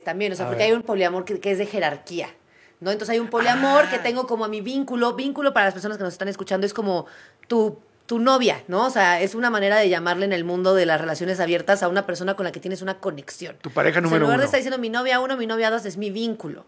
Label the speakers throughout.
Speaker 1: también, o sea, porque hay un poliamor que es de jerarquía, ¿no? Entonces hay un poliamor que tengo como a mi vínculo para las personas que nos están escuchando es como tu novia, ¿no? O sea, es una manera de llamarle en el mundo de las relaciones abiertas a una persona con la que tienes una conexión.
Speaker 2: Tu pareja
Speaker 1: O sea,
Speaker 2: número
Speaker 1: en lugar
Speaker 2: uno.
Speaker 1: de estar diciendo mi novia 1, mi novia 2, es mi vínculo.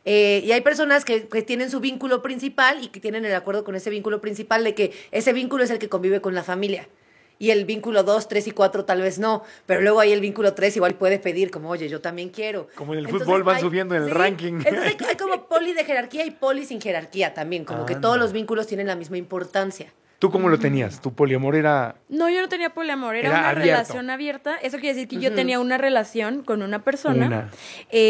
Speaker 1: Y hay personas que tienen su vínculo principal y que tienen el acuerdo con ese vínculo principal de que ese vínculo es el que convive con la familia. Y el vínculo 2, 3 y 4 tal vez no, pero luego ahí el vínculo 3 igual puede pedir como, oye, yo también quiero.
Speaker 2: Como en el fútbol van subiendo en el ranking.
Speaker 1: Entonces hay como poli de jerarquía y poli sin jerarquía también, como que todos los vínculos tienen la misma importancia.
Speaker 2: ¿Tú cómo lo tenías? ¿Tu poliamor era...?
Speaker 3: No, yo no tenía poliamor, era
Speaker 2: Era
Speaker 3: una
Speaker 2: abierto.
Speaker 3: relación abierta. Eso quiere decir que yo tenía una relación con una persona
Speaker 2: Una.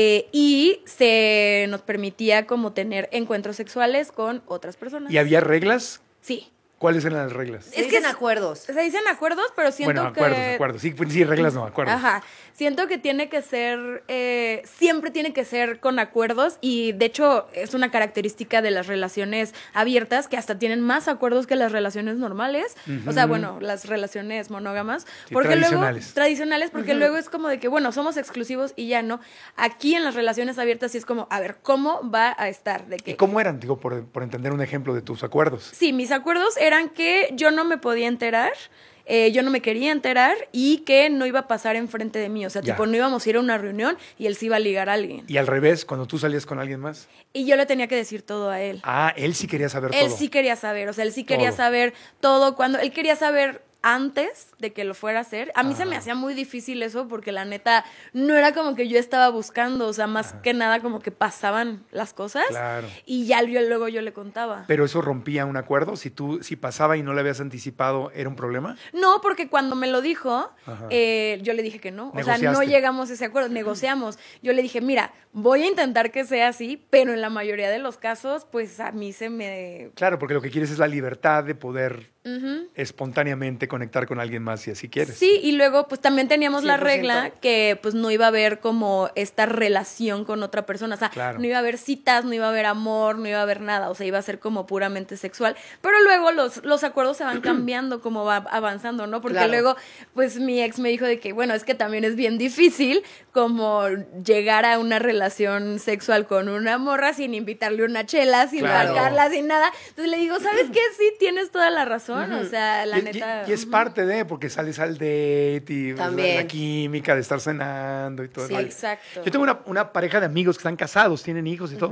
Speaker 3: Y se nos permitía como tener encuentros sexuales con otras personas.
Speaker 2: ¿Y había reglas?
Speaker 3: Sí.
Speaker 2: ¿Cuáles eran las reglas?
Speaker 1: Se dicen acuerdos.
Speaker 3: Se dicen acuerdos, pero siento
Speaker 2: acuerdos. Sí, reglas no, acuerdos.
Speaker 3: Ajá. Siento que tiene que ser, siempre tiene que ser con acuerdos y de hecho es una característica de las relaciones abiertas que hasta tienen más acuerdos que las relaciones normales. O sea, bueno, las relaciones monógamas.
Speaker 2: Sí,
Speaker 3: porque
Speaker 2: tradicionales.
Speaker 3: Tradicionales, porque luego es como de que, bueno, somos exclusivos y ya no. Aquí en las relaciones abiertas sí es como, a ver, ¿cómo va a estar? De que,
Speaker 2: ¿Y cómo eran? Digo, por entender un ejemplo de tus acuerdos.
Speaker 3: Sí, mis acuerdos eran que yo no me podía enterar, yo no me quería enterar y que no iba a pasar enfrente de mí. O sea,
Speaker 2: Ya.
Speaker 3: tipo, no íbamos a ir a una reunión y él se iba a ligar a alguien.
Speaker 2: Y al revés, cuando tú salías con alguien más.
Speaker 3: Y yo le tenía que decir todo a él.
Speaker 2: Ah, él sí quería saber
Speaker 3: Él
Speaker 2: todo.
Speaker 3: sí quería saber, o sea, él sí quería
Speaker 2: Todo.
Speaker 3: saber todo. Cuando él quería saber antes de que lo fuera a hacer. A mí se me hacía muy difícil eso porque la neta no era como que yo estaba buscando, o sea, más que nada como que pasaban las cosas
Speaker 2: Claro.
Speaker 3: y ya luego yo le contaba.
Speaker 2: ¿Pero eso rompía un acuerdo? Si pasaba y no le habías anticipado, ¿era un problema?
Speaker 3: No, porque cuando me lo dijo,
Speaker 2: Ajá.
Speaker 3: yo le dije que no. O sea, no
Speaker 2: Negociaste.
Speaker 3: llegamos a ese acuerdo, negociamos. Yo le dije, mira, voy a intentar que sea así, pero en la mayoría de los casos, pues a mí se me...
Speaker 2: Claro, porque lo que quieres es la libertad de poder espontáneamente conectar con alguien más si así quieres.
Speaker 3: Sí, y luego pues también teníamos la
Speaker 1: 100%.
Speaker 3: regla que pues no iba a haber como esta relación con otra persona, o sea,
Speaker 2: Claro.
Speaker 3: no iba a haber citas, no iba a haber amor, no iba a haber nada, o sea, iba a ser como puramente sexual, pero luego los acuerdos se van cambiando como va avanzando, ¿no? Porque
Speaker 1: Claro.
Speaker 3: luego pues mi ex me dijo de que bueno, es que también es bien difícil como llegar a una relación sexual con una morra sin invitarle una chela, sin
Speaker 2: Claro.
Speaker 3: sacarla, sin nada. Entonces le digo, ¿sabes qué? Sí, tienes toda la razón, o sea, la
Speaker 2: Y-
Speaker 3: neta...
Speaker 2: Y es parte de, porque sales al date y ves
Speaker 1: También.
Speaker 2: la química de estar cenando y todo.
Speaker 1: Sí,
Speaker 2: el rollo.
Speaker 3: exacto.
Speaker 2: Yo tengo una pareja de amigos que están casados, tienen hijos y todo.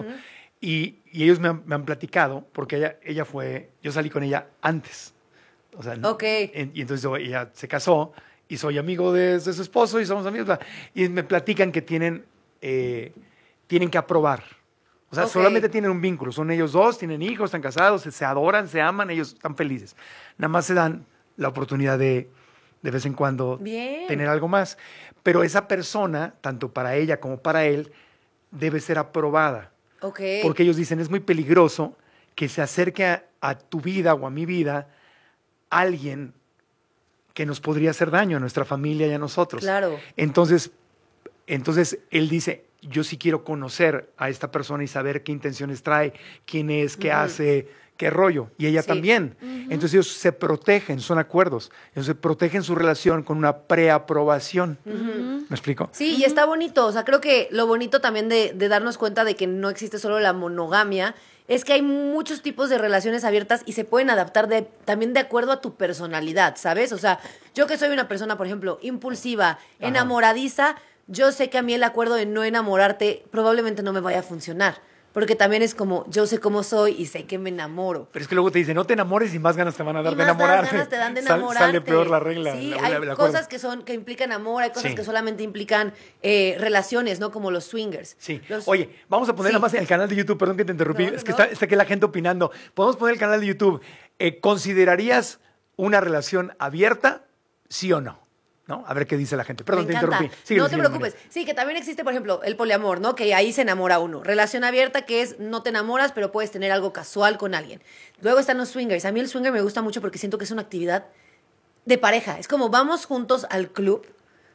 Speaker 2: Y ellos me han platicado, porque yo salí con ella antes. O sea,
Speaker 1: Ok.
Speaker 2: y entonces ella se casó y soy amigo de su esposo y somos amigos. Y me platican que tienen que aprobar. O sea,
Speaker 1: Ok.
Speaker 2: solamente tienen un vínculo. Son ellos dos, tienen hijos, están casados, se adoran, se aman, ellos están felices. Nada más se dan la oportunidad de vez en cuando
Speaker 1: Bien.
Speaker 2: tener algo más. Pero esa persona, tanto para ella como para él, debe ser aprobada.
Speaker 1: Ok.
Speaker 2: Porque ellos dicen, es muy peligroso que se acerque a tu vida o a mi vida alguien que nos podría hacer daño a nuestra familia y a nosotros.
Speaker 1: Claro.
Speaker 2: Entonces él dice, yo sí quiero conocer a esta persona y saber qué intenciones trae, quién es, qué hace, qué rollo. Y ella
Speaker 1: Sí.
Speaker 2: también. Entonces ellos se protegen, son acuerdos. Ellos se protegen su relación con una preaprobación. ¿Me explico?
Speaker 1: Sí, y está bonito. O sea, creo que lo bonito también de darnos cuenta de que no existe solo la monogamia es que hay muchos tipos de relaciones abiertas y se pueden adaptar también de acuerdo a tu personalidad, ¿sabes? O sea, yo que soy una persona, por ejemplo, impulsiva, enamoradiza, yo sé que a mí el acuerdo de no enamorarte probablemente no me vaya a funcionar. Porque también es como, yo sé cómo soy y sé que me enamoro.
Speaker 2: Pero es que luego te dicen, no te enamores y más ganas te van a dar
Speaker 1: Y
Speaker 2: de
Speaker 1: más
Speaker 2: enamorarte.
Speaker 1: ganas te dan de
Speaker 2: Sale
Speaker 1: enamorarte.
Speaker 2: peor la regla.
Speaker 1: Sí,
Speaker 2: el
Speaker 1: hay
Speaker 2: acuerdo.
Speaker 1: cosas que implican amor, hay cosas
Speaker 2: Sí.
Speaker 1: que solamente implican relaciones, ¿no? Como los swingers.
Speaker 2: Sí.
Speaker 1: Los-
Speaker 2: Oye, vamos a poner
Speaker 1: Sí.
Speaker 2: nada más en el canal de YouTube, perdón que te interrumpí,
Speaker 1: No,
Speaker 2: es que
Speaker 1: no.
Speaker 2: está aquí la gente opinando. Podemos poner el canal de YouTube. ¿Considerarías una relación abierta, sí o no? ¿No? A ver qué dice la gente. Perdón,
Speaker 1: Me
Speaker 2: te
Speaker 1: encanta.
Speaker 2: interrumpí. Síguele,
Speaker 1: No te
Speaker 2: síguele,
Speaker 1: preocupes.
Speaker 2: María.
Speaker 1: Sí, que también existe, por ejemplo, el poliamor, ¿no? Que ahí se enamora uno. Relación abierta, que es no te enamoras, pero puedes tener algo casual con alguien. Luego están los swingers. A mí el swinger me gusta mucho porque siento que es una actividad de pareja. Es como vamos juntos al club,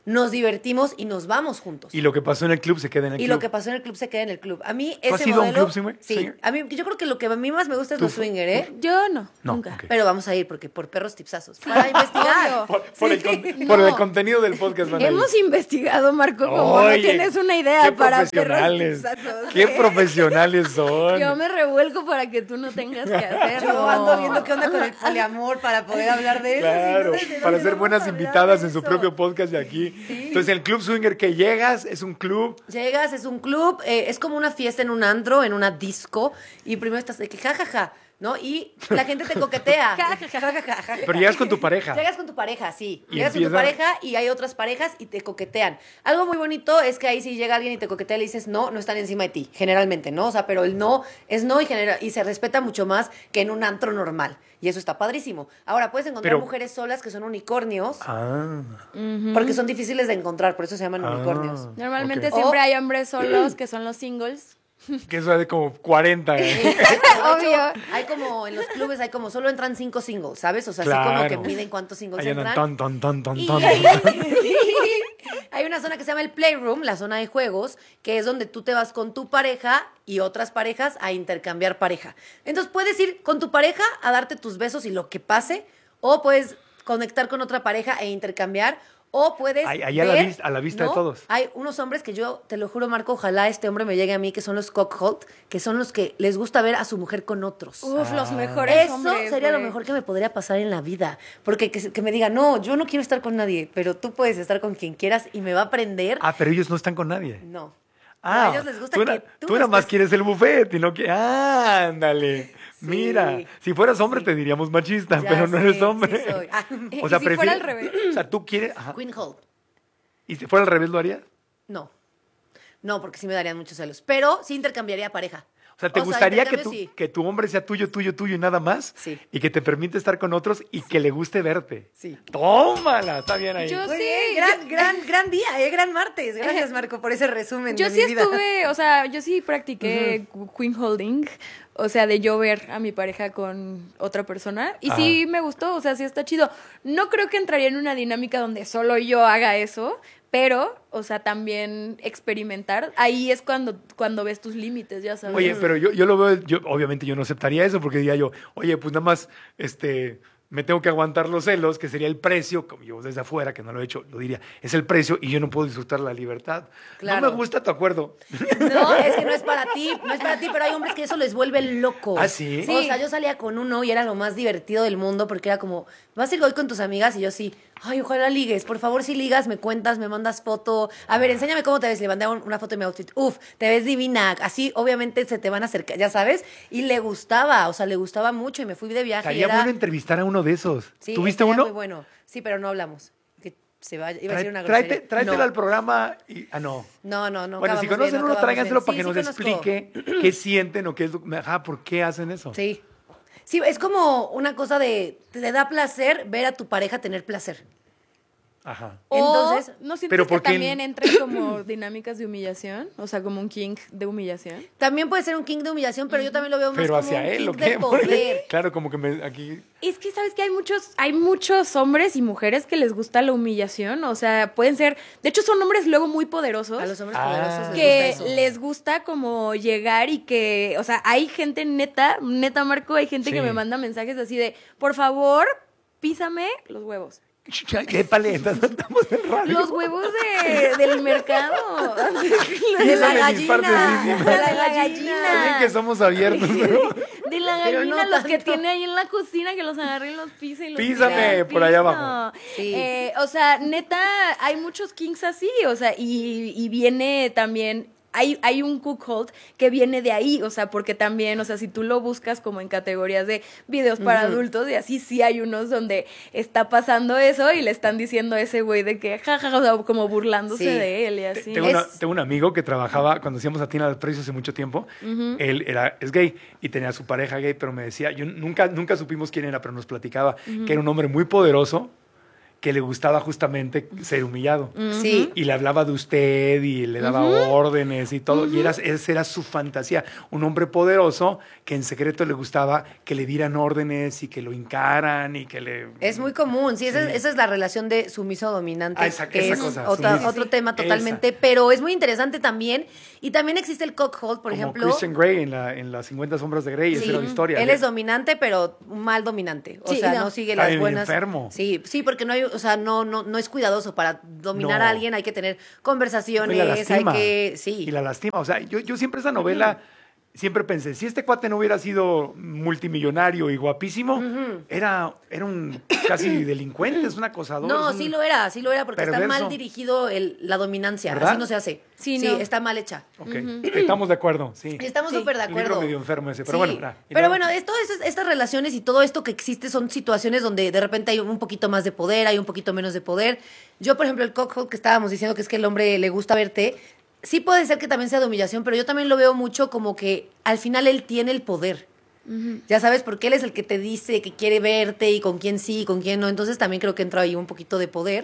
Speaker 1: nos divertimos y nos vamos juntos.
Speaker 2: Y lo que pasó en el club se queda en el club.
Speaker 1: Y lo que pasó en el club se queda en el club. A mí
Speaker 2: ¿Tú has
Speaker 1: ese
Speaker 2: ido a un
Speaker 1: modelo...
Speaker 2: club
Speaker 1: Sí,
Speaker 2: swinger?
Speaker 1: a mí, yo creo que lo que a mí más me gusta es
Speaker 2: ¿Tú
Speaker 1: los swinger, ¿eh?
Speaker 3: Yo no,
Speaker 2: No,
Speaker 3: nunca.
Speaker 2: ok.
Speaker 1: Pero vamos a ir porque por perros tipsazos. Para investigar.
Speaker 3: Obvio.
Speaker 2: Por
Speaker 3: No.
Speaker 2: el contenido del podcast, van a ir.
Speaker 3: Hemos investigado, Marco, como
Speaker 2: Oye,
Speaker 3: no tienes una idea
Speaker 2: qué
Speaker 3: para
Speaker 2: profesionales.
Speaker 3: perros tipsazos.
Speaker 2: Qué profesionales son.
Speaker 3: Yo me revuelco para que tú no tengas que hacerlo.
Speaker 1: Yo ando viendo qué onda con el poliamor para poder hablar de eso.
Speaker 2: Claro,
Speaker 1: si no, ¿desde
Speaker 2: para
Speaker 1: dónde
Speaker 2: ser
Speaker 1: vamos
Speaker 2: buenas
Speaker 1: a hablar
Speaker 2: invitadas
Speaker 1: de
Speaker 2: en su
Speaker 1: eso?
Speaker 2: propio podcast de aquí. Entonces, el club swinger que llegas es un club.
Speaker 1: Llegas, es un club, es como una fiesta en un antro, en una disco, y primero estás de que jajaja, ¿no? Y la gente te coquetea.
Speaker 3: Ja, ja, ja.
Speaker 1: Ja, ja, ja.
Speaker 2: Pero llegas con tu pareja.
Speaker 1: Llegas con tu pareja, sí.
Speaker 2: Y
Speaker 1: Llegas con tu
Speaker 2: empieza-
Speaker 1: pareja y hay otras parejas y te coquetean. Algo muy bonito es que ahí si llega alguien y te coquetea le dices no, no están encima de ti, generalmente, ¿no? O sea, pero el no es no y se respeta mucho más que en un antro normal. Y eso está padrísimo. Ahora, puedes encontrar
Speaker 2: Pero-
Speaker 1: mujeres solas que son unicornios,
Speaker 2: Ah.
Speaker 1: porque son difíciles de encontrar, por eso se llaman unicornios.
Speaker 3: Normalmente
Speaker 2: ok.
Speaker 3: siempre hay hombres solos que son los singles.
Speaker 2: Que eso es de como 40.
Speaker 3: Obvio.
Speaker 1: Hay como, en los clubes hay como, solo entran 5 singles, ¿sabes? O sea, así como que
Speaker 2: Claro.
Speaker 1: miden cuántos singles
Speaker 2: Ahí andan
Speaker 1: entran.
Speaker 2: ton.
Speaker 1: Y hay una zona que se llama el playroom, la zona de juegos, que es donde tú te vas con tu pareja y otras parejas a intercambiar pareja. Entonces puedes ir con tu pareja a darte tus besos y lo que pase, o puedes conectar con otra pareja e intercambiar, o puedes
Speaker 2: Ahí a la vista de
Speaker 1: ¿no?
Speaker 2: todos.
Speaker 1: Hay unos hombres que yo, te lo juro, Marco, ojalá este hombre me llegue a mí, que son los cockhold, que son los que les gusta ver a su mujer con otros.
Speaker 3: Uf, los mejores
Speaker 1: Eso
Speaker 3: hombres,
Speaker 1: sería lo
Speaker 3: güey.
Speaker 1: mejor que me podría pasar en la vida. Porque que me diga, no, yo no quiero estar con nadie, pero tú puedes estar con quien quieras y me va a aprender.
Speaker 2: Ah, pero ellos no están con nadie.
Speaker 1: No.
Speaker 2: Ah,
Speaker 1: No, a ellos les gusta que
Speaker 2: tú nada más
Speaker 1: estés-
Speaker 2: quieres el buffet y no que... Ah, ándale.
Speaker 1: Sí.
Speaker 2: Mira, si fueras hombre te diríamos machista,
Speaker 1: Ya
Speaker 2: pero no eres
Speaker 1: sé,
Speaker 2: hombre.
Speaker 1: sí soy. Ah.
Speaker 3: ¿Y si fuera al revés?
Speaker 2: O sea, tú quieres... Ajá.
Speaker 1: Queen Hold.
Speaker 2: ¿Y si fuera al revés lo harías?
Speaker 1: No. No, porque sí me darían muchos celos. Pero sí intercambiaría pareja.
Speaker 2: O sea, ¿te gustaría que
Speaker 1: intercambio sí.
Speaker 2: que tu hombre sea tuyo y nada más?
Speaker 1: Sí.
Speaker 2: Y que te permite estar con otros y que le guste verte.
Speaker 1: Sí.
Speaker 2: tómala, está bien ahí.
Speaker 3: Yo
Speaker 1: Muy
Speaker 3: sí,
Speaker 1: bien, gran día, gran martes. Gracias, Marco, por ese resumen
Speaker 3: Yo
Speaker 1: de
Speaker 3: sí
Speaker 1: mi vida.
Speaker 3: estuve, o sea, yo sí practiqué queen holding, o sea, de yo ver a mi pareja con otra persona. Y sí me gustó, o sea, sí está chido. No creo que entraría en una dinámica donde solo yo haga eso, pero, o sea, también experimentar. Ahí es cuando ves tus límites, ya sabes.
Speaker 2: Oye, pero yo lo veo, obviamente yo no aceptaría eso porque diría yo, oye, pues nada más, me tengo que aguantar los celos, que sería el precio, como yo desde afuera, que no lo he hecho, lo diría, es el precio y yo no puedo disfrutar la libertad.
Speaker 1: Claro.
Speaker 2: No me gusta tu acuerdo.
Speaker 1: No, es que no es para ti, pero hay hombres que eso les vuelve locos.
Speaker 2: ¿Ah, sí?
Speaker 1: O sea, yo salía con uno y era lo más divertido del mundo porque era como, vas a ir hoy con tus amigas y yo sí, ay, ojalá ligues, por favor si ligas, me cuentas, me mandas foto, a ver, enséñame cómo te ves, le mandé una foto de mi outfit, uf, te ves divina, así obviamente se te van a acercar, ya sabes, y le gustaba, o sea, le gustaba mucho y me fui de viaje y
Speaker 2: Estaría
Speaker 1: era...
Speaker 2: bueno entrevistar a uno de esos.
Speaker 1: Sí,
Speaker 2: ¿Tuviste
Speaker 1: estaría
Speaker 2: uno?
Speaker 1: muy bueno, sí, pero no hablamos. Que se vaya, iba a decir una grosería.
Speaker 2: Tráetelo
Speaker 1: No.
Speaker 2: al programa y... Ah, no.
Speaker 1: No,
Speaker 2: Bueno, si
Speaker 1: acabamos
Speaker 2: conocen
Speaker 1: bien,
Speaker 2: uno,
Speaker 1: acabamos
Speaker 2: tráiganselo
Speaker 1: bien.
Speaker 2: para que
Speaker 1: Sí,
Speaker 2: nos
Speaker 1: sí conozco.
Speaker 2: explique qué sienten o qué es lo... Ajá, ¿por qué hacen eso?
Speaker 1: Sí. Sí, es como una cosa de, te da placer ver a tu pareja tener placer.
Speaker 2: Ajá.
Speaker 3: O,
Speaker 1: Entonces,
Speaker 3: ¿no sientes
Speaker 2: pero
Speaker 3: que
Speaker 2: ¿por qué?
Speaker 3: también entran como dinámicas de humillación? O sea, como un king de humillación.
Speaker 1: También puede ser un king de humillación, pero yo también lo veo más
Speaker 2: Pero
Speaker 1: como
Speaker 2: hacia
Speaker 1: un
Speaker 2: él,
Speaker 1: king
Speaker 2: ¿o
Speaker 1: de
Speaker 2: qué? Porque,
Speaker 1: poder.
Speaker 2: claro, como que aquí...
Speaker 3: Es que, ¿sabes que hay muchos hombres y mujeres que les gusta la humillación? O sea, pueden ser... De hecho, son hombres luego muy poderosos.
Speaker 1: A los hombres
Speaker 2: Ah.
Speaker 1: poderosos les
Speaker 3: Que
Speaker 1: gusta eso.
Speaker 3: les gusta como llegar y que... O sea, hay gente neta, Marco, hay gente
Speaker 2: Sí.
Speaker 3: que me manda mensajes así de, por favor, písame los huevos.
Speaker 2: ¿Qué paletas? Estamos en radio.
Speaker 3: Los huevos del mercado.
Speaker 1: De la
Speaker 2: Písame mis partes
Speaker 1: gallina.
Speaker 2: íntimas.
Speaker 3: De la
Speaker 2: Está
Speaker 3: gallina.
Speaker 2: bien que somos abiertos, pero...
Speaker 3: De la
Speaker 1: Pero
Speaker 3: gallina,
Speaker 1: no
Speaker 3: los que
Speaker 1: tanto.
Speaker 3: tiene ahí en la cocina, que los agarre y los pise y los
Speaker 2: Písame
Speaker 3: tire al
Speaker 2: por allá
Speaker 3: piso.
Speaker 2: abajo.
Speaker 1: Sí.
Speaker 3: O sea, neta, hay muchos kings así, o sea, y viene también... Hay un cuckold que viene de ahí, o sea, porque también, o sea, si tú lo buscas como en categorías de videos para adultos y así, sí hay unos donde está pasando eso y le están diciendo a ese güey de que jajaja, o sea, como burlándose
Speaker 1: Sí.
Speaker 3: de él y así.
Speaker 2: Tengo un amigo que trabajaba cuando hacíamos Atina al Precio hace mucho tiempo. Él es gay y tenía a su pareja gay, pero me decía, nunca supimos quién era, pero nos platicaba que era un hombre muy poderoso, que le gustaba justamente ser humillado.
Speaker 1: Sí.
Speaker 2: Y le hablaba de usted y le daba órdenes y todo. Y esa era su fantasía. Un hombre poderoso que en secreto le gustaba que le dieran órdenes y que lo hincaran y que le...
Speaker 1: Es muy común, sí, esa es la relación de sumiso-dominante,
Speaker 2: esa
Speaker 1: que es
Speaker 2: cosa,
Speaker 1: otro tema totalmente, pero es muy interesante también. Y también existe el cuckold, por
Speaker 2: Como
Speaker 1: ejemplo.
Speaker 2: Christian Grey en las 50 sombras de Grey, esa era la historia.
Speaker 1: Él es dominante, pero un mal dominante. O
Speaker 3: Sí,
Speaker 1: sea,
Speaker 3: no.
Speaker 1: no sigue
Speaker 2: Está
Speaker 1: las
Speaker 2: bien
Speaker 1: buenas.
Speaker 2: enfermo.
Speaker 1: Sí, porque no hay, o sea, no es cuidadoso. Para dominar
Speaker 2: No.
Speaker 1: a alguien hay que tener conversaciones,
Speaker 2: Y la
Speaker 1: hay
Speaker 2: lastima.
Speaker 1: que. Sí.
Speaker 2: Y la lastima. O sea, yo siempre esa novela, siempre pensé, si este cuate no hubiera sido multimillonario y guapísimo, era un casi delincuente, es un acosador.
Speaker 1: No,
Speaker 2: es un-
Speaker 1: sí lo era, porque está
Speaker 2: perverso.
Speaker 1: mal dirigido la dominancia.
Speaker 2: ¿Verdad?
Speaker 1: Así no se hace.
Speaker 3: Sí,
Speaker 1: Sí,
Speaker 3: no.
Speaker 1: está mal hecha.
Speaker 2: Ok, estamos de acuerdo, sí.
Speaker 1: Estamos
Speaker 3: Sí.
Speaker 1: súper de
Speaker 2: Un libro
Speaker 1: acuerdo.
Speaker 2: medio enfermo ese, pero
Speaker 1: Sí.
Speaker 2: bueno. Y
Speaker 1: Pero
Speaker 2: luego-
Speaker 1: bueno, estas relaciones y todo esto que existe son situaciones donde de repente hay un poquito más de poder, hay un poquito menos de poder. Yo, por ejemplo, el cuckold que estábamos diciendo que es que el hombre le gusta verte, sí puede ser que también sea de humillación, pero yo también lo veo mucho como que al final él tiene el poder. Ya sabes, porque él es el que te dice que quiere verte y con quién sí y con quién no. Entonces también creo que entra ahí un poquito de poder.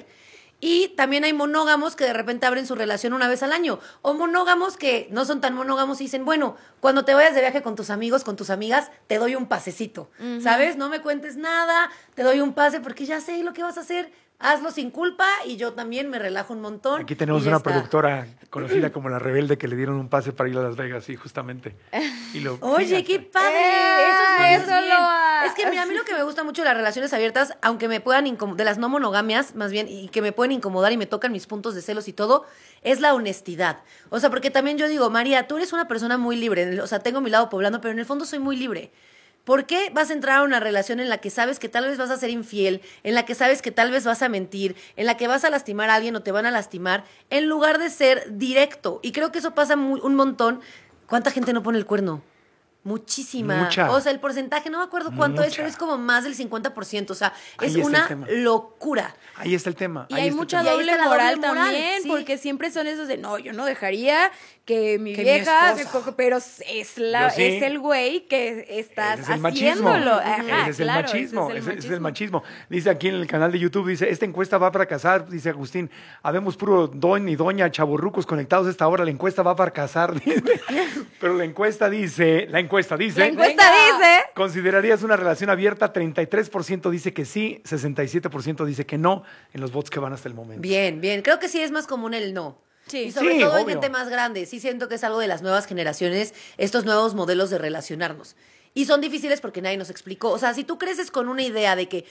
Speaker 1: Y también hay monógamos que de repente abren su relación una vez al año. O monógamos que no son tan monógamos y dicen, bueno, cuando te vayas de viaje con tus amigos, con tus amigas, te doy un pasecito. ¿Sabes? No me cuentes nada, te doy un pase porque ya sé lo que vas a hacer. Hazlo sin culpa y yo también me relajo un montón.
Speaker 2: Aquí tenemos
Speaker 1: y ya
Speaker 2: una
Speaker 1: está.
Speaker 2: productora conocida como La Rebelde que le dieron un pase para ir a Las Vegas, sí, justamente. Y lo,
Speaker 1: Oye,
Speaker 2: fíjate.
Speaker 1: qué padre.
Speaker 3: ¡Eh!
Speaker 1: Eso es
Speaker 3: Eso lo ha-
Speaker 1: Es que mira, a mí lo que me gusta mucho de las relaciones abiertas, aunque me puedan de las no monogamias, más bien, y que me pueden incomodar y me tocan mis puntos de celos y todo, es la honestidad. O sea, porque también yo digo, María, tú eres una persona muy libre. O sea, tengo mi lado poblano, pero en el fondo soy muy libre. ¿Por qué vas a entrar a una relación en la que sabes que tal vez vas a ser infiel, en la que sabes que tal vez vas a mentir, en la que vas a lastimar a alguien o te van a lastimar, en lugar de ser directo? Y creo que eso pasa un montón. ¿Cuánta gente no pone el cuerno? Muchísima.
Speaker 2: Mucha.
Speaker 1: O sea, el porcentaje, no me acuerdo cuánto es,
Speaker 2: Mucha.
Speaker 1: pero es como más del 50%. O sea,
Speaker 2: Ahí
Speaker 1: es
Speaker 2: está el
Speaker 1: una
Speaker 2: tema.
Speaker 1: locura.
Speaker 2: Ahí está el tema.
Speaker 3: Y
Speaker 2: ahí
Speaker 3: hay
Speaker 2: está el
Speaker 3: mucha
Speaker 2: tema.
Speaker 1: Y ahí
Speaker 3: doble
Speaker 1: está la
Speaker 3: moral
Speaker 1: doble moral,
Speaker 3: también,
Speaker 1: sí.
Speaker 3: porque siempre son esos de, no, yo no dejaría que mi
Speaker 1: Que mi
Speaker 3: vieja
Speaker 1: esposa.
Speaker 3: se coge, pero es
Speaker 2: Yo sí.
Speaker 3: es el güey que estás
Speaker 2: Ese es el machismo.
Speaker 3: haciéndolo. Ajá,
Speaker 2: Ese es el
Speaker 3: claro,
Speaker 2: machismo.
Speaker 3: ese
Speaker 2: Ese es el machismo. Dice aquí en el canal de YouTube, dice, esta encuesta va a fracasar, dice Agustín. Habemos puro don y doña chavorrucos conectados a esta hora. La encuesta va a fracasar. Dice. Pero la encuesta dice,
Speaker 3: La encuesta
Speaker 1: Venga.
Speaker 3: dice...
Speaker 2: ¿considerarías una relación abierta? 33% dice que sí, 67% dice que no, en los votos que van hasta el momento.
Speaker 1: Bien, bien. Creo que sí es más común el no.
Speaker 3: Sí.
Speaker 1: Y sobre
Speaker 2: Sí,
Speaker 1: todo en
Speaker 2: obvio.
Speaker 1: gente más grande. Sí siento que es algo de las nuevas generaciones, estos nuevos modelos de relacionarnos. Y son difíciles porque nadie nos explicó. O sea, si tú creces con una idea de que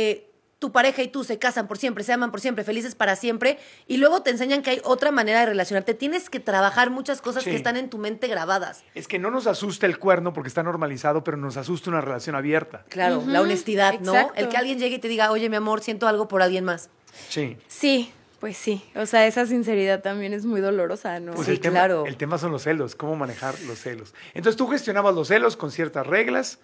Speaker 1: tu pareja y tú se casan por siempre, se aman por siempre, felices para siempre, y luego te enseñan que hay otra manera de relacionarte, tienes que trabajar muchas cosas
Speaker 2: Sí.
Speaker 1: que están en tu mente grabadas.
Speaker 2: Es que no nos asusta el cuerno porque está normalizado, pero nos asusta una relación abierta.
Speaker 1: Claro, la honestidad, ¿no?
Speaker 3: exacto.
Speaker 1: El que alguien llegue y te diga, oye, mi amor, siento algo por alguien más.
Speaker 2: Sí.
Speaker 3: Sí, pues sí. O sea, esa sinceridad también es muy dolorosa, ¿no?
Speaker 2: Pues
Speaker 1: Sí,
Speaker 2: el tema son los celos, cómo manejar los celos. Entonces tú gestionabas los celos con ciertas reglas,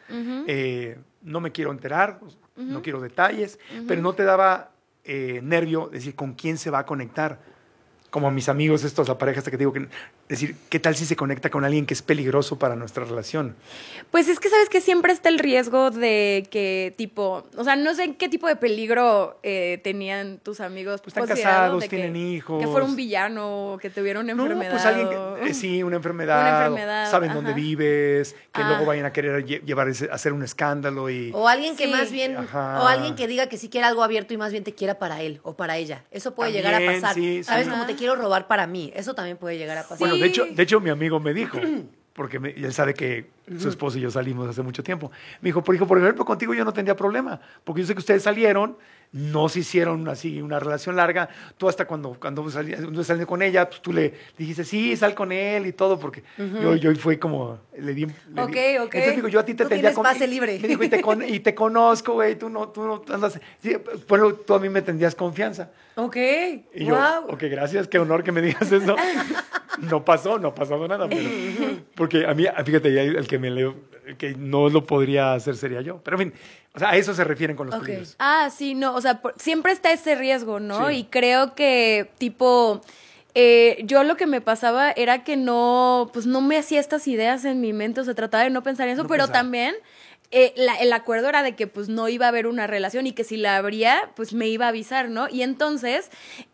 Speaker 2: no me quiero enterar, no quiero detalles, pero no te daba nervio decir con quién se va a conectar. Como a mis amigos estos, la pareja esta que te digo, decir, ¿qué tal si se conecta con alguien que es peligroso para nuestra relación?
Speaker 3: Pues es que sabes que siempre está el riesgo de que tipo, o sea, no sé en qué tipo de peligro tenían tus amigos.
Speaker 2: Pues están
Speaker 3: considerado
Speaker 2: casados,
Speaker 3: de que-
Speaker 2: tienen hijos.
Speaker 3: Que fuera un villano, que tuviera una enfermedad.
Speaker 2: pues alguien
Speaker 3: o-
Speaker 2: sí, una enfermedad,
Speaker 3: Una enfermedad,
Speaker 2: saben dónde
Speaker 3: ajá.
Speaker 2: vives, que
Speaker 3: Ah.
Speaker 2: luego vayan a querer llevar hacer un escándalo y...
Speaker 1: O alguien que
Speaker 3: Sí.
Speaker 1: más bien,
Speaker 2: Ajá.
Speaker 1: o alguien que diga que sí quiere algo abierto y más bien te quiera para él o para ella. Eso puede llegar a
Speaker 2: También,
Speaker 1: pasar.
Speaker 2: sí,
Speaker 1: ¿Sabes?
Speaker 2: sí.
Speaker 1: Como te quiero robar para mí. Eso también puede llegar a pasar.
Speaker 2: Bueno,
Speaker 3: Sí.
Speaker 2: de hecho mi amigo me dijo, porque él sabe que su esposo y yo salimos hace mucho tiempo. Me dijo, por ejemplo, contigo yo no tendría problema, porque yo sé que ustedes salieron, no se hicieron así una relación larga. Tú hasta cuando salías con ella, pues tú le dijiste, sí, sal con él y todo, porque yo fui como, le di.
Speaker 1: Ok.
Speaker 2: Entonces digo, yo a ti te
Speaker 1: Tú
Speaker 2: tendría
Speaker 1: tienes pase libre.
Speaker 2: Me dijo, y te conozco, güey, tú no andas. Sí, bueno, tú a mí me tendrías confianza.
Speaker 1: Ok.
Speaker 2: Y yo,
Speaker 1: Wow.
Speaker 2: ok, gracias, qué honor que me digas eso. No ha pasado nada, pero porque a mí, fíjate, ya el que no lo podría hacer sería yo. Pero en fin, o sea, a eso se refieren con los
Speaker 1: Ok.
Speaker 2: peligros.
Speaker 3: Ah, sí, no, o sea, siempre está ese riesgo, ¿no?
Speaker 2: Sí.
Speaker 3: Y creo que, tipo, yo lo que me pasaba era que no, pues no me hacía estas ideas en mi mente, o sea, trataba de no pensar en eso,
Speaker 2: No
Speaker 3: pero
Speaker 2: pensar.
Speaker 3: también el acuerdo era de que pues no iba a haber una relación y que si la habría, pues me iba a avisar, ¿no? Y entonces,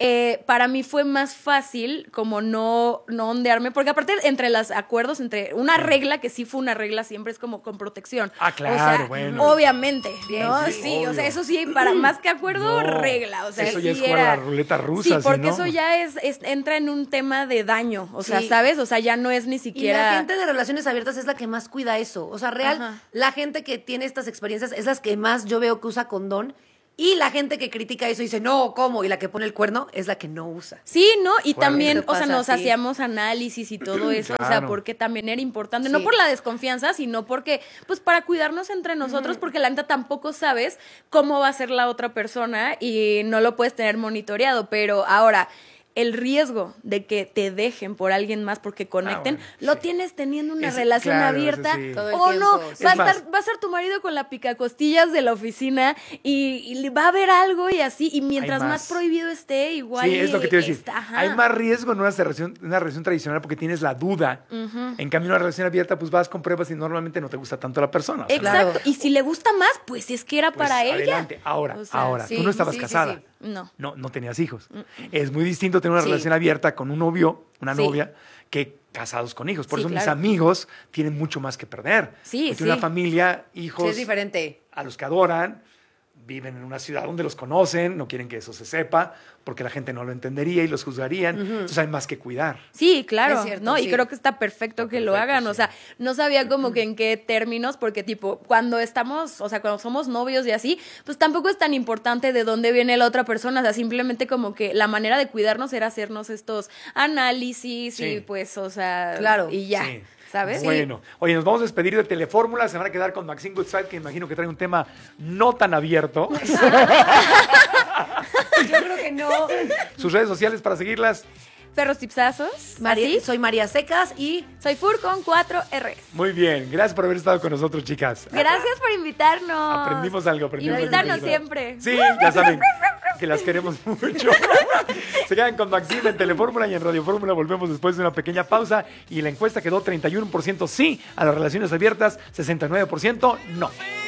Speaker 3: para mí fue más fácil como no ondearme, porque aparte entre los acuerdos, entre una regla, que sí fue una regla, siempre es como con protección.
Speaker 2: Ah, claro,
Speaker 3: o sea,
Speaker 2: bueno.
Speaker 3: Obviamente,
Speaker 1: Bien,
Speaker 3: ¿no?
Speaker 2: sí,
Speaker 3: Sí,
Speaker 2: obvio.
Speaker 3: o sea, eso sí, para más que acuerdo,
Speaker 2: No,
Speaker 3: regla. O sea,
Speaker 2: eso ya
Speaker 3: sí
Speaker 2: es jugar a la
Speaker 3: era...
Speaker 2: ruleta rusa.
Speaker 3: Sí,
Speaker 2: ¿sí,
Speaker 3: porque
Speaker 2: no?
Speaker 3: eso ya entra en un tema de daño, o sea,
Speaker 1: Sí.
Speaker 3: ¿sabes? O sea, ya no es ni
Speaker 1: Y
Speaker 3: siquiera...
Speaker 1: la gente de relaciones abiertas es la que más cuida eso. O sea, real,
Speaker 3: Ajá.
Speaker 1: la gente que tiene estas experiencias es las que más yo veo que usa condón. Y la gente que critica eso y dice, no, ¿cómo? Y la que pone el cuerno es la que no usa.
Speaker 3: Sí, ¿no? Y
Speaker 2: Fuerte.
Speaker 3: también,
Speaker 1: Eso
Speaker 3: o sea,
Speaker 1: pasa,
Speaker 3: nos
Speaker 1: sí.
Speaker 3: hacíamos análisis y todo eso, o sea,
Speaker 2: Claro.
Speaker 3: porque también era importante,
Speaker 1: Sí.
Speaker 3: no por la desconfianza, sino porque, pues, para cuidarnos entre nosotros, porque la neta tampoco sabes cómo va a ser la otra persona y no lo puedes tener monitoreado, pero ahora... El riesgo de que te dejen por alguien más porque conecten,
Speaker 2: bueno,
Speaker 3: lo
Speaker 2: sí.
Speaker 3: tienes teniendo una
Speaker 2: Ese-
Speaker 3: relación
Speaker 2: claro,
Speaker 3: abierta
Speaker 2: ese sí.
Speaker 1: Todo el
Speaker 3: o no.
Speaker 1: tiempo, sí.
Speaker 3: Va a,
Speaker 2: Es más-
Speaker 3: va a estar tu marido con la picacostillas de la oficina y va a haber algo y así. Y mientras
Speaker 2: Hay
Speaker 3: más.
Speaker 2: más.
Speaker 3: Prohibido esté, igual.
Speaker 2: Sí, es lo que te iba a decir.
Speaker 3: ajá.
Speaker 2: Hay más riesgo en una relación tradicional porque tienes la duda. En cambio, una relación abierta, pues vas con pruebas y normalmente no te gusta tanto la persona. O sea,
Speaker 3: Exacto.
Speaker 1: Claro.
Speaker 3: Y si le gusta más, pues es que era
Speaker 2: pues,
Speaker 3: para ella.
Speaker 2: adelante. Ahora,
Speaker 3: O sea,
Speaker 2: ahora,
Speaker 1: sí,
Speaker 2: tú no estabas
Speaker 1: sí, sí,
Speaker 2: casada.
Speaker 1: sí.
Speaker 3: No.
Speaker 2: No tenías hijos. Es muy distinto tener una
Speaker 1: Sí.
Speaker 2: relación abierta con un novio, una
Speaker 3: Sí.
Speaker 2: novia, que casados con hijos. Por
Speaker 3: Sí,
Speaker 2: eso mis
Speaker 3: claro.
Speaker 2: amigos tienen mucho más que perder.
Speaker 3: Sí,
Speaker 2: Porque
Speaker 3: sí.
Speaker 2: una familia, hijos,
Speaker 1: Sí, es diferente.
Speaker 2: a los que adoran, viven en una ciudad donde los conocen, no quieren que eso se sepa, porque la gente no lo entendería y los juzgarían. Entonces hay más que cuidar.
Speaker 3: Sí, claro,
Speaker 1: Es cierto,
Speaker 3: ¿no?
Speaker 1: sí.
Speaker 3: Y creo que está perfecto que lo
Speaker 2: perfecto,
Speaker 3: hagan,
Speaker 2: sí.
Speaker 3: o sea, no sabía como que en qué términos, porque tipo, cuando estamos, o sea, cuando somos novios y así, pues tampoco es tan importante de dónde viene la otra persona, o sea, simplemente como que la manera de cuidarnos era hacernos estos análisis
Speaker 2: Sí.
Speaker 3: y pues, o sea,
Speaker 1: Claro.
Speaker 3: y ya,
Speaker 2: Sí.
Speaker 3: ¿sabes?
Speaker 2: Bueno, oye, nos vamos a despedir de Telefórmula, se van a quedar con Maxine Goodside, que imagino que trae un tema no tan abierto.
Speaker 1: Yo creo que no.
Speaker 2: Sus redes sociales para seguirlas.
Speaker 3: Perros tipsazos,
Speaker 1: María,
Speaker 3: así.
Speaker 1: soy María Secas y
Speaker 3: Soy Fur con 4 Rs.
Speaker 2: Muy bien, gracias por haber estado con nosotros, chicas.
Speaker 3: Gracias por invitarnos.
Speaker 2: Aprendimos algo, aprendimos
Speaker 3: Invitarnos
Speaker 2: algo.
Speaker 3: siempre.
Speaker 2: Sí, ya saben que las queremos mucho. Se quedan con Maxine en Telefórmula y en Radio Fórmula. Volvemos después de una pequeña pausa y la encuesta quedó 31% sí a las relaciones abiertas, 69% no.